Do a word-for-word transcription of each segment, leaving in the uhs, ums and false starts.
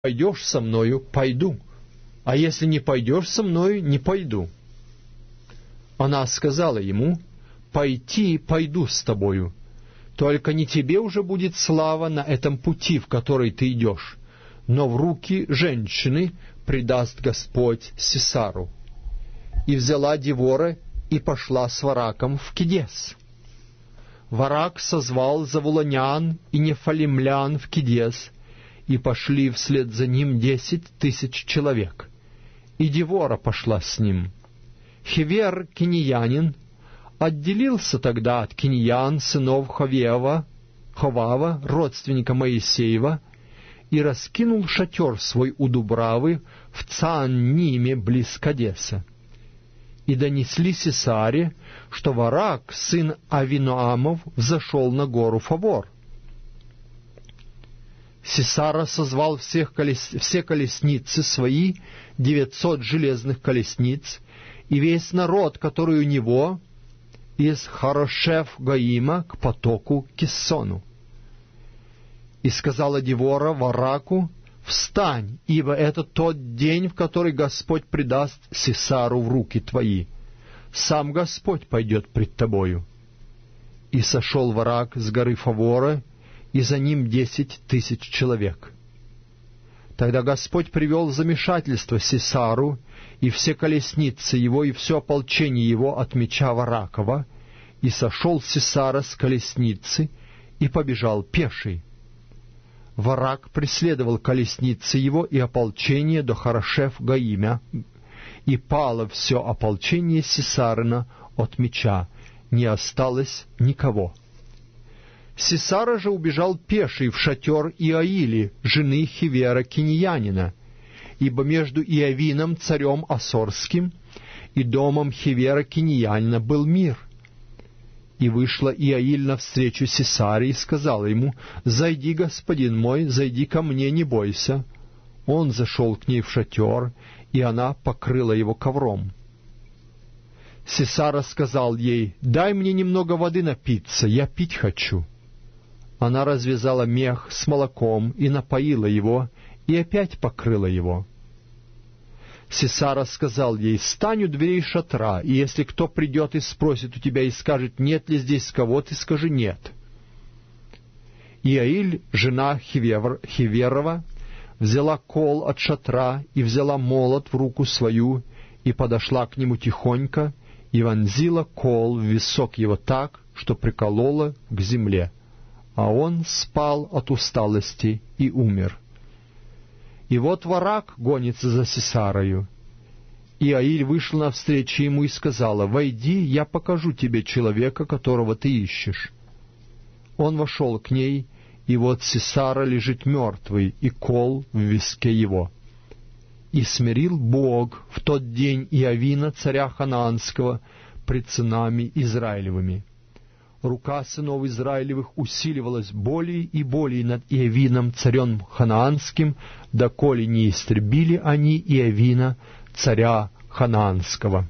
пойдешь со мною, пойду, а если не пойдешь со мною, не пойду. Она сказала ему: пойти пойду с тобою, только не тебе уже будет слава на этом пути, в который ты идешь, но в руки женщины предаст Господь Сисару. И взяла Девора и пошла с Вараком в Кедес. Варак созвал завулонян и нефалимлян в Кедес, и пошли вслед за ним десять тысяч человек. И Девора пошла с ним. Хевер, киньянин, отделился тогда от киньян сынов Ховева, Ховава, родственника Моисеева, и раскинул шатер свой у Дубравы в Цаанниме близ Кадеса. И донесли Сисаре, что Варак, сын Авиноамов, взошел на гору Фавор. Сисара созвал всех колес... все колесницы свои, девятьсот железных колесниц, и весь народ, который у него, из Харошев-Гаима к потоку Киссону. И сказала Девора Вараку: «Встань, ибо это тот день, в который Господь предаст Сисару в руки твои. Сам Господь пойдет пред тобою». И сошел Варак с горы Фавора, и за ним десять тысяч человек. Тогда Господь привел в замешательство Сисару, и все колесницы его, и все ополчение его от меча Варакова, и сошел Сисара с колесницы, и побежал пеший. Варак преследовал колесницы его и ополчение до Харошев-Гаимя, и пало все ополчение Сисарина от меча, не осталось никого. Сисара же убежал пеший в шатер Иаили, жены Хевера киньянина, ибо между Иавином, царем Асорским, и домом Хевера киньянина был мир. И вышла Иаиль навстречу Сисаре и сказала ему: «Зайди, господин мой, зайди ко мне, не бойся». Он зашел к ней в шатер, и она покрыла его ковром. Сисара сказал ей: «Дай мне немного воды напиться, я пить хочу». Она развязала мех с молоком и напоила его, и опять покрыла его. Сисара сказал ей: «Стань у дверей шатра, и если кто придет и спросит у тебя и скажет: нет ли здесь кого, ты скажи: нет». Иаиль, жена Хевер, Хеверова, взяла кол от шатра и взяла молот в руку свою, и подошла к нему тихонько, и вонзила кол в висок его так, что приколола к земле. А он спал от усталости и умер. И вот Варак гонится за Сисарою. Иаиль вышла навстречу ему и сказала: «Войди, я покажу тебе человека, которого ты ищешь». Он вошел к ней, и вот Сисара лежит мертвый, и кол в виске его. И смирил Бог в тот день Иавина, царя Ханаанского, пред сынами Израилевыми. Рука сынов Израилевых усиливалась более и более над Иавином, царем Ханаанским, доколе не истребили они Иавина, царя Ханаанского.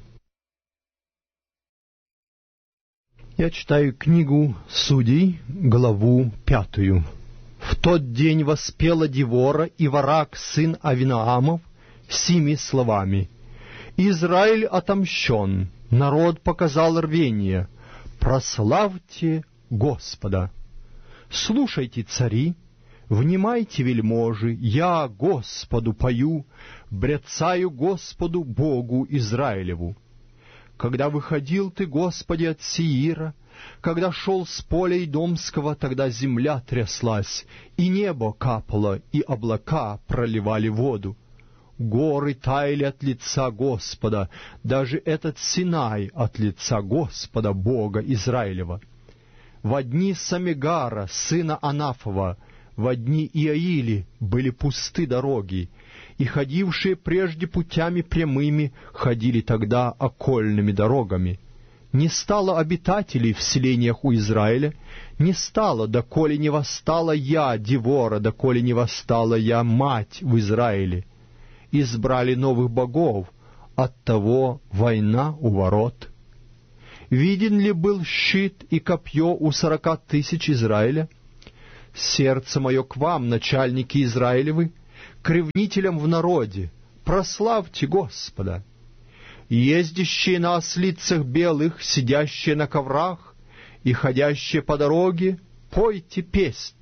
Я читаю книгу Судей, главу пятую. В тот день воспела Девора и Варак, сын Авиноамов, сими словами: «Израиль отомщен, народ показал рвение. Прославьте Господа! Слушайте, цари, внимайте, вельможи, я Господу пою, бряцаю Господу Богу Израилеву. Когда выходил ты, Господи, от Сеира, когда шел с поля Идомского, тогда земля тряслась, и небо капало, и облака проливали воду. Горы таяли от лица Господа, даже этот Синай от лица Господа, Бога Израилева. Во дни Самигара, сына Анафова, во дни Иаили были пусты дороги, и ходившие прежде путями прямыми ходили тогда окольными дорогами. Не стало обитателей в селениях у Израиля, не стало, доколе не восстала я, Девора, доколе не восстала я, мать в Израиле. Избрали новых богов, оттого война у ворот. Виден ли был щит и копье у сорока тысяч Израиля? Сердце мое к вам, начальники Израилевы, к ревнителям в народе, прославьте Господа. Ездящие на ослицах белых, сидящие на коврах и ходящие по дороге, пойте песнь.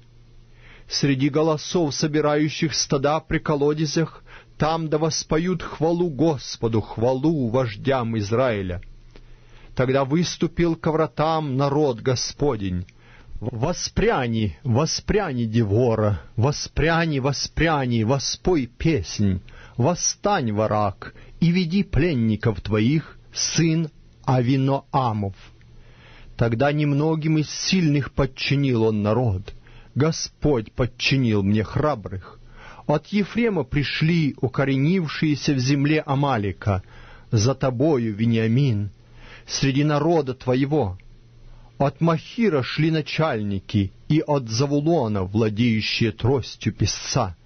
Среди голосов, собирающих стада при колодезях, там да воспоют хвалу Господу, хвалу вождям Израиля. Тогда выступил ко вратам народ Господень. Воспряни, воспряни, Девора, воспряни, воспряни, воспой песнь, восстань, варак, и веди пленников твоих, сын Авиноамов. Тогда немногим из сильных подчинил он народ. Господь подчинил мне храбрых. От Ефрема пришли укоренившиеся в земле Амалика, за тобою, Вениамин, среди народа твоего. От Махира шли начальники, и от Завулона, владеющие тростью песца.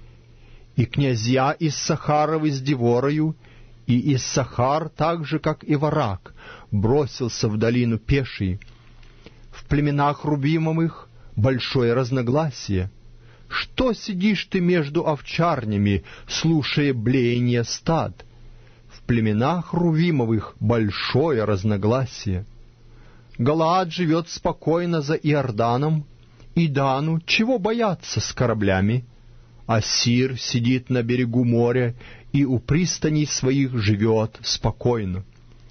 И князья из Сахаровы с Деворою, и Иссахар, так же, как и Варак, бросился в долину пеший. В племенах Рубимовых большое разногласие. Что сидишь ты между овчарнями, слушая блеяние стад? В племенах Рувимовых большое разногласие. Галаад живет спокойно за Иорданом, и Дану чего бояться с кораблями? Ассир сидит на берегу моря и у пристаней своих живет спокойно.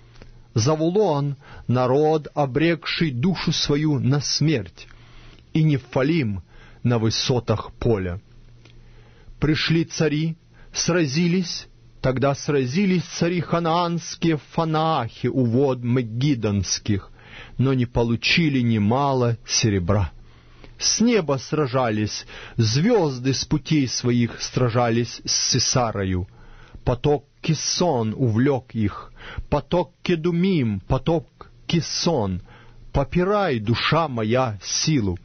Завулон — народ, обрекший душу свою на смерть, и Нефалим — на высотах поля. Пришли цари, сразились, тогда сразились цари ханаанские в Фанаахе у вод Мегидонских, но не получили немало серебра. С неба сражались, звезды с путей своих сражались с Сисарою. Поток Кисон увлек их, поток Кедумим, поток Кисон. Попирай, душа моя, силу.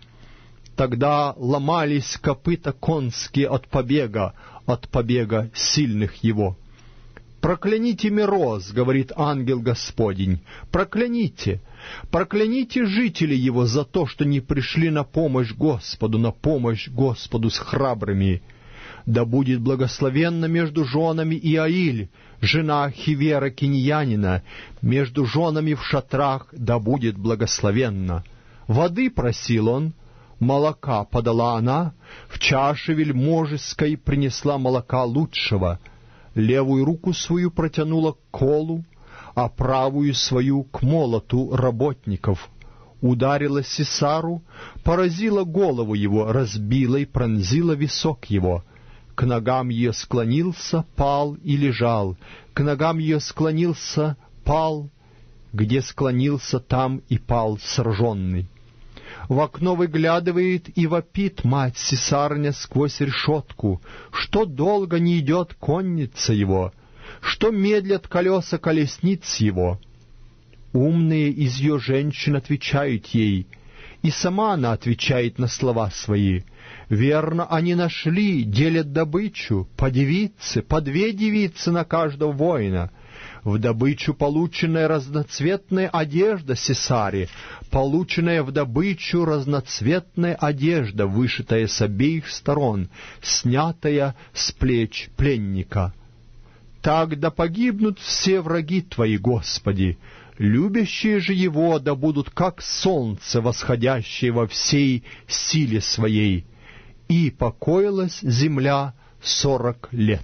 Тогда ломались копыта конские от побега, от побега сильных его. «Прокляните Мироз, — говорит ангел Господень, — прокляните, прокляните жители его за то, что не пришли на помощь Господу, на помощь Господу с храбрыми. Да будет благословенна между женами Иаиль, жена Хивера Киньянина, между женами в шатрах да будет благословенна. Воды просил он, молока подала она, в чаше вельможеской принесла молока лучшего». Левую руку свою протянула к колу, а правую свою к молоту работников. Ударила Сисару, поразила голову его, разбила и пронзила висок его. К ногам ее склонился, пал и лежал. К ногам ее склонился, пал, где склонился, там и пал сраженный. В окно выглядывает и вопит мать Сисарня сквозь решетку, что долго не идет конница его, что медлят колеса колесниц его. Умные из ее женщин отвечают ей, и сама она отвечает на слова свои. Верно, они нашли, делят добычу, по девице, по две девицы на каждого воина. В добычу полученная разноцветная одежда Сисаре, полученная в добычу разноцветная одежда, вышитая с обеих сторон, снятая с плеч пленника. Так да погибнут все враги Твои, Господи, любящие же Его да будут как солнце, восходящее во всей силе Своей. И покоилась земля сорок лет.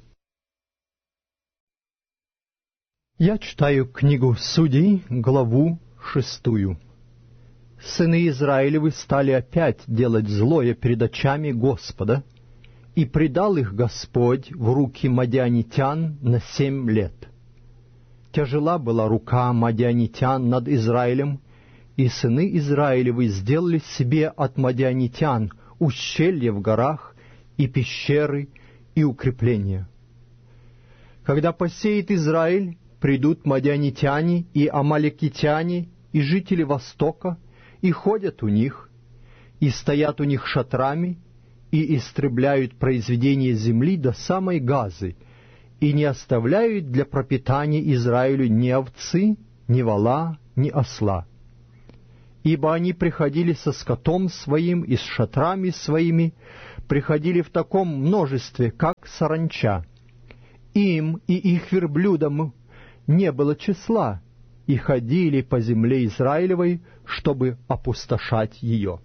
Я читаю книгу Судей, главу шестую. Сыны Израилевы стали опять делать злое перед очами Господа, и предал их Господь в руки мадианитян на семь лет. Тяжела была рука мадианитян над Израилем, и сыны Израилевы сделали себе от мадианитян ущелья в горах, и пещеры, и укрепления. Когда посеет Израиль, придут мадианитяне и амалекитяне и жители Востока, и ходят у них, и стоят у них шатрами, и истребляют произведения земли до самой Газы, и не оставляют для пропитания Израилю ни овцы, ни вола, ни осла. Ибо они приходили со скотом своим и с шатрами своими, приходили в таком множестве, как саранча. Им и их верблюдам не было числа, и ходили по земле Израилевой, чтобы опустошать ее.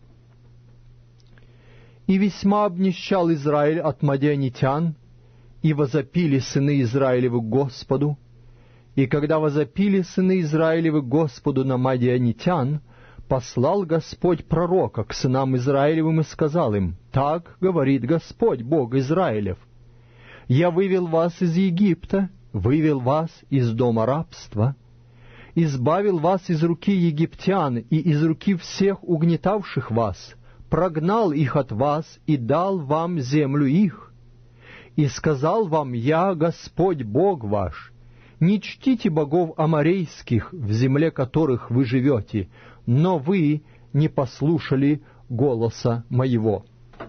И весьма обнищал Израиль от мадианитян, и возопили сыны Израилевы к Господу. И когда возопили сыны Израилевы к Господу на мадианитян, послал Господь пророка к сынам Израилевым и сказал им: «Так говорит Господь, Бог Израилев: Я вывел вас из Египта, вывел вас из дома рабства, избавил вас из руки египтян и из руки всех угнетавших вас, прогнал их от вас и дал вам землю их. И сказал вам Я, Господь Бог ваш: не чтите богов аморейских, в земле которых вы живете, но вы не послушали голоса моего».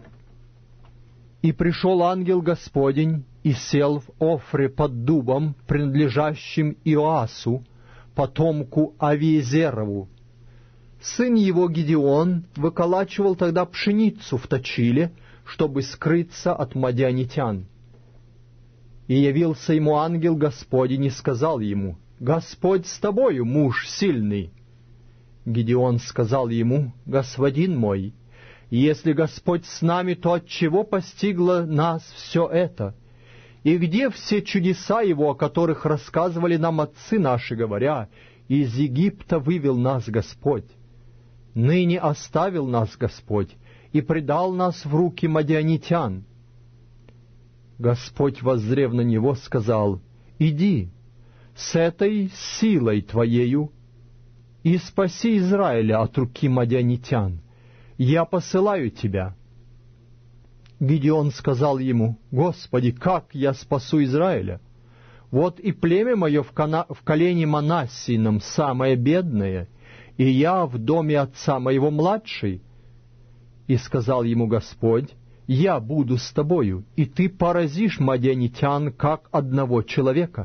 И пришел ангел Господень и сел в Офре под дубом, принадлежащим Иоасу, потомку Авиезерову. Сын его Гидеон выколачивал тогда пшеницу в точиле, чтобы скрыться от мадианитян. И явился ему ангел Господень и сказал ему: «Господь с тобою, муж сильный». Гидеон сказал ему: «Господин мой, если Господь с нами, то отчего постигло нас все это? И где все чудеса Его, о которых рассказывали нам отцы наши, говоря: из Египта вывел нас Господь? Ныне оставил нас Господь и предал нас в руки мадианитян». Господь, воззрев на него, сказал: «Иди с этой силой твоею и спаси Израиля от руки мадианитян. Я посылаю тебя». Гидеон сказал ему: «Господи, как я спасу Израиля? Вот и племя мое в, кона... в колене Манассином самое бедное, и я в доме отца моего младший». И сказал ему Господь: «Я буду с тобою, и ты поразишь мадианитян, как одного человека».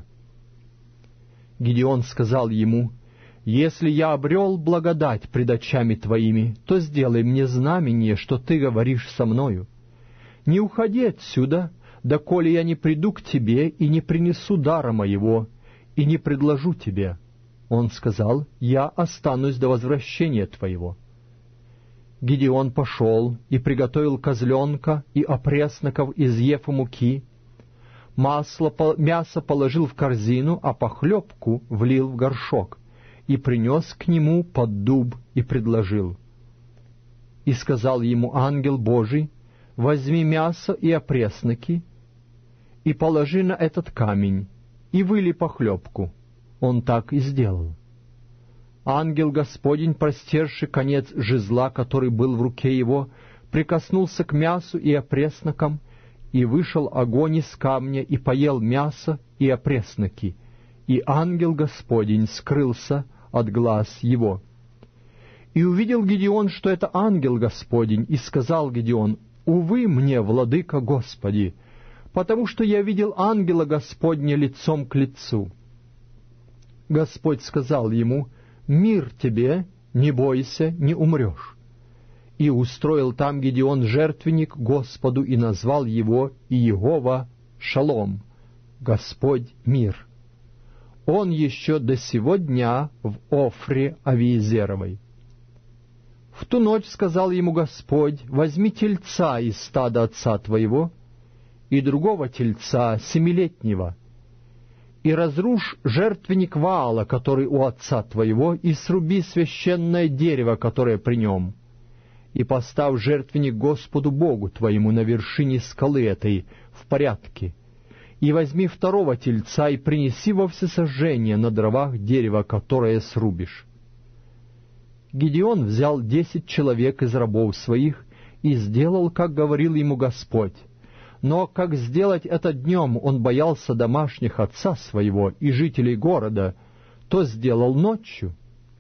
Гидеон сказал ему: «Если я обрел благодать пред очами твоими, то сделай мне знамение, что ты говоришь со мною. Не уходи отсюда, доколе я не приду к тебе и не принесу дара моего, и не предложу тебе». Он сказал: «Я останусь до возвращения твоего». Гидеон пошел и приготовил козленка и опресноков из ефы муки, масло, мясо положил в корзину, а похлебку влил в горшок, и принес к нему под дуб и предложил. И сказал ему ангел Божий: «Возьми мясо и опресноки, и положи на этот камень, и выли похлебку». Он так и сделал. Ангел Господень, простерши конец жезла, который был в руке его, прикоснулся к мясу и опреснокам, и вышел огонь из камня, и поел мясо и опресноки, и ангел Господень скрылся от глаз его. И увидел Гидеон, что это ангел Господень, и сказал Гидеон: «Увы мне, владыка Господи, потому что я видел ангела Господня лицом к лицу». Господь сказал ему: «Мир тебе, не бойся, не умрешь». И устроил там Гидеон жертвенник Господу, и назвал его Иегова Шалом, Господь мир. Он еще до сего дня в Офре Авиезеровой. В ту ночь сказал ему Господь: «Возьми тельца из стада отца твоего и другого тельца семилетнего, и разрушь жертвенник Ваала, который у отца твоего, и сруби священное дерево, которое при нем, и поставь жертвенник Господу Богу твоему на вершине скалы этой в порядке, и возьми второго тельца и принеси во всесожжение на дровах дерево, которое срубишь». Гидеон взял десять человек из рабов своих и сделал, как говорил ему Господь. Но как сделать это днем он боялся домашних отца своего и жителей города, то сделал ночью.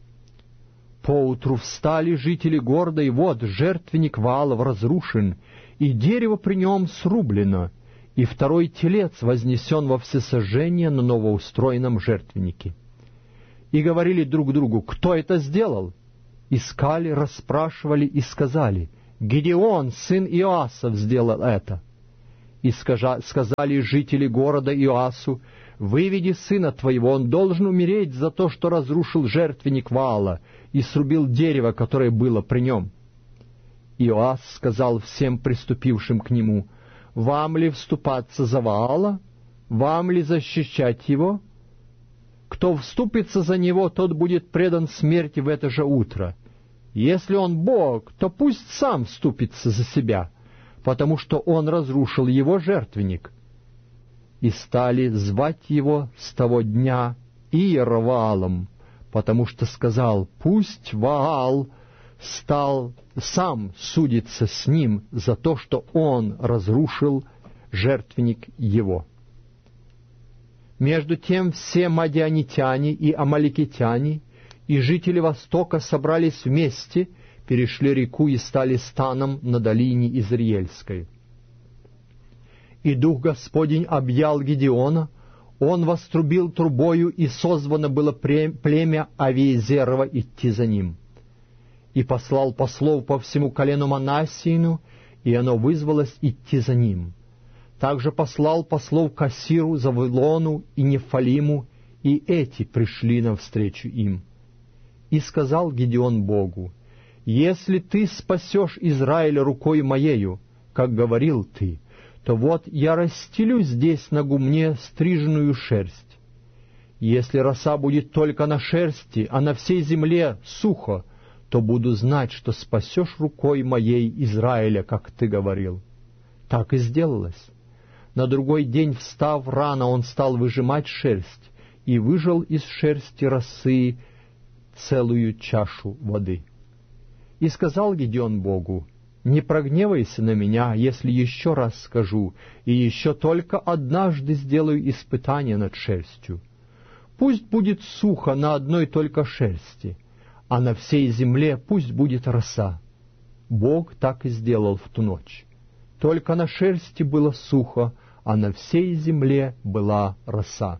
Поутру встали жители города, и вот жертвенник Ваалов разрушен, и дерево при нем срублено, и второй телец вознесен во всесожжение на новоустроенном жертвеннике. И говорили друг другу: «Кто это сделал?» Искали, расспрашивали и сказали: Гидеон, сын Иоасов, сделал это. И сказали жители города Иоасу: «Выведи сына твоего, он должен умереть за то, что разрушил жертвенник Ваала и срубил дерево, которое было при нем». Иоас сказал всем приступившим к нему: «Вам ли вступаться за Ваала? Вам ли защищать его? Кто вступится за него, тот будет предан смерти в это же утро. Если он Бог, то пусть сам вступится за себя, потому что он разрушил его жертвенник». И стали звать его с того дня Иероваалом, потому что сказал: «Пусть Ваал стал сам судиться с ним за то, что он разрушил жертвенник его». Между тем все мадианитяне и амаликитяне и жители Востока собрались вместе, перешли реку и стали станом на долине Израильской. И Дух Господень объял Гидеона, он вострубил трубою, и созвано было племя Авиезерово идти за ним. И послал послов по всему колену Манассиину, и оно вызвалось идти за ним. Также послал послов к Асиру, Завулону и Нефалиму, и эти пришли навстречу им. И сказал Гидеон Богу: «Если ты спасешь Израиля рукой моею, как говорил ты, то вот я расстелю здесь на гумне стриженную шерсть. Если роса будет только на шерсти, а на всей земле сухо, то буду знать, что спасешь рукой моей Израиля, как ты говорил». Так и сделалось. На другой день, встав рано, он стал выжимать шерсть, и выжал из шерсти росы целую чашу воды. И сказал Гидеон Богу: «Не прогневайся на меня, если еще раз скажу, и еще только однажды сделаю испытание над шерстью. Пусть будет сухо на одной только шерсти, а на всей земле пусть будет роса». Бог так и сделал в ту ночь. Только на шерсти было сухо, а на всей земле была роса.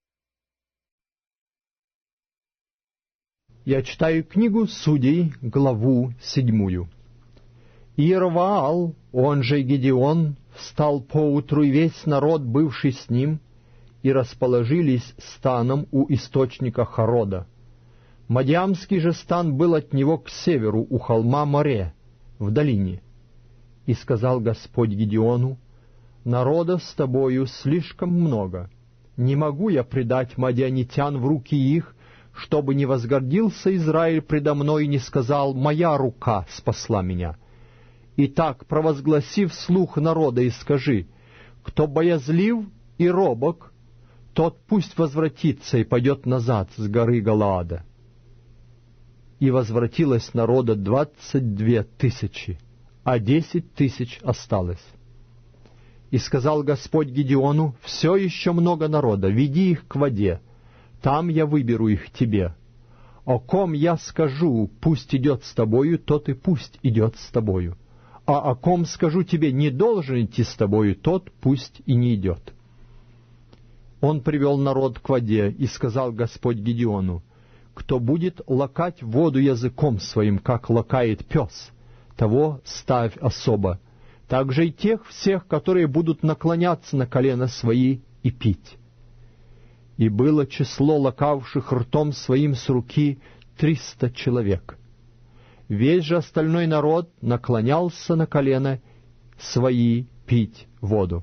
Я читаю книгу Судей, главу седьмую. Иероваал, он же Гидеон, встал поутру, и весь народ, бывший с ним, и расположились станом у источника Харода. Мадиамский же стан был от него к северу, у холма Море, в долине. И сказал Господь Гидеону: «Народа с тобою слишком много. Не могу я предать мадианитян в руки их, чтобы не возгордился Израиль предо мной и не сказал: моя рука спасла меня. Итак, провозгласи вслух народа и скажи: кто боязлив и робок, тот пусть возвратится и пойдет назад с горы Галаада». И возвратилось народа двадцать две тысячи, а десять тысяч осталось. И сказал Господь Гидеону: «Все еще много народа, веди их к воде, там я выберу их тебе. О ком я скажу: пусть идет с тобою, тот и пусть идет с тобою. А о ком скажу тебе: не должен идти с тобою, тот пусть и не идет». Он привел народ к воде, и сказал Господь Гидеону: «Кто будет лакать воду языком своим, как лакает пес, того ставь особо, также и тех всех, которые будут наклоняться на колено свои и пить». И было число лакавших ртом своим с руки триста человек. Весь же остальной народ наклонялся на колено свои пить воду.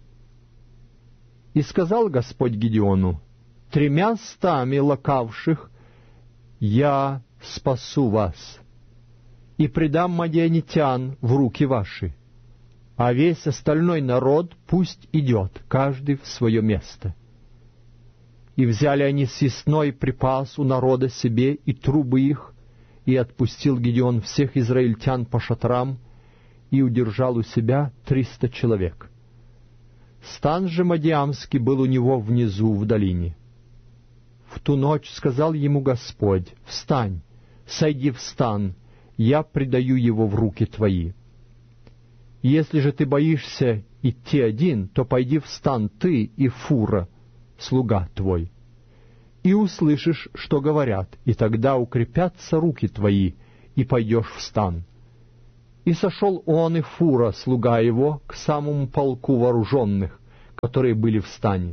И сказал Господь Гидеону: «Тремя стами лакавших я спасу вас, и предам мадианитян в руки ваши, а весь остальной народ пусть идет, каждый в свое место». И взяли они съестной припас у народа себе и трубы их, и отпустил Гидеон всех израильтян по шатрам, и удержал у себя триста человек. Стан же Мадиамский был у него внизу в долине. В ту ночь сказал ему Господь: «Встань, сойди в стан, я предаю его в руки твои. Если же ты боишься идти один, то пойди в стан ты и Фура, слуга твой, и услышишь, что говорят, и тогда укрепятся руки твои, и пойдешь в стан. И сошел он и Фура, слуга его, к самому полку вооруженных, которые были в стане.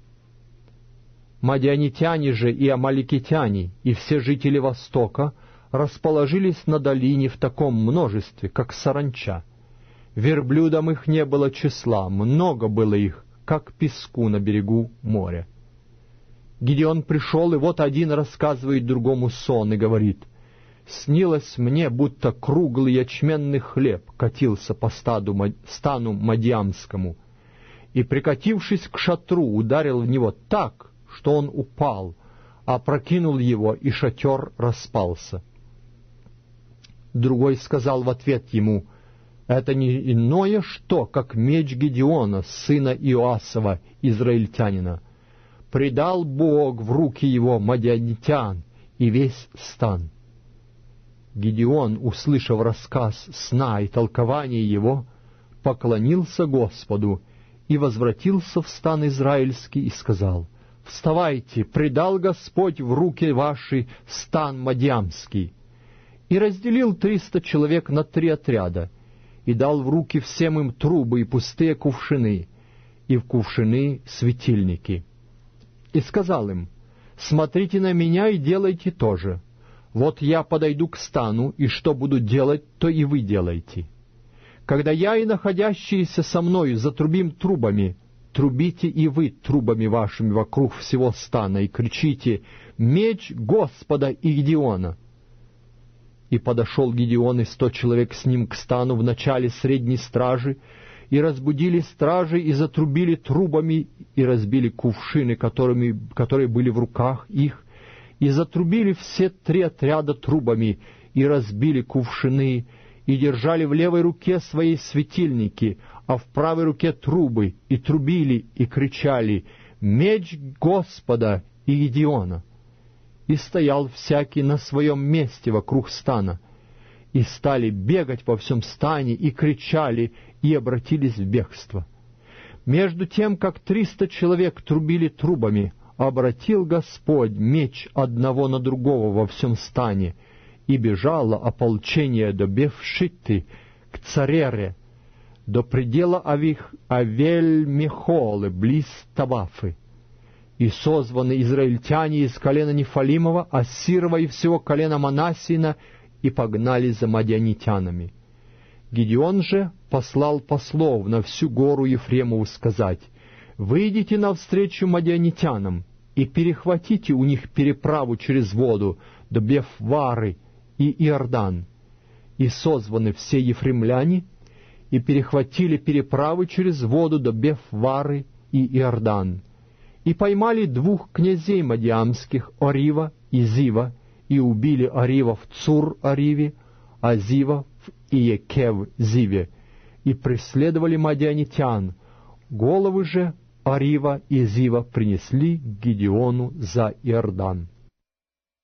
Мадианитяне же и амаликитяне, и все жители Востока расположились на долине в таком множестве, как саранча. Верблюдам их не было числа, много было их, как песку на берегу моря. Гидеон пришел, и вот один рассказывает другому сон и говорит: «Снилось мне, будто круглый ячменный хлеб катился по стаду, стану Мадиамскому, и, прикатившись к шатру, ударил в него так, что он упал, опрокинул его, и шатер распался». Другой сказал в ответ ему: «Это не иное что, как меч Гидеона, сына Иоасова, израильтянина. Предал Бог в руки его мадианитян и весь стан». Гидеон, услышав рассказ сна и толкование его, поклонился Господу и возвратился в стан израильский и сказал: «Вставайте, предал Господь в руки ваши стан мадиамский». И разделил триста человек на три отряда, и дал в руки всем им трубы и пустые кувшины, и в кувшины светильники. И сказал им: «Смотрите на меня и делайте то же. Вот я подойду к стану, и что буду делать, то и вы делайте. Когда я и находящиеся со мною затрубим трубами, трубите и вы трубами вашими вокруг всего стана, и кричите: меч Господа и Гидеона». И подошел Гидеон и сто человек с ним к стану в начале средней стражи, и разбудили стражи, и затрубили трубами, и разбили кувшины, которыми, которые были в руках их, и затрубили все три отряда трубами, и разбили кувшины, и держали в левой руке свои светильники, а в правой руке трубы, и трубили, и кричали: «Меч Господа и Гидеона!» И стоял всякий на своем месте вокруг стана, и стали бегать во всем стане, и кричали, и обратились в бегство. Между тем, как триста человек трубили трубами, обратил Господь меч одного на другого во всем стане, и бежало ополчение до Бефшитты к Царере, до предела Авих, Авель-Мехолы, близ Тавафы. И созваны израильтяне из колена Нефалимова, Ассирова и всего колена Манассина, и погнали за мадианитянами. Гидеон же послал послов на всю гору Ефремову сказать: «Выйдите навстречу мадианитянам и перехватите у них переправу через воду до Бефвары и Иордан». И созваны все ефремляне, и перехватили переправы через воду до Бефвары и Иордан, и поймали двух князей мадиамских, Орива и Зива, и убили Орива в Цур-Ориве, а Зива в Иекев-Зиве, и преследовали мадианитян. Головы же Орива и Зива принесли к Гидеону за Иордан.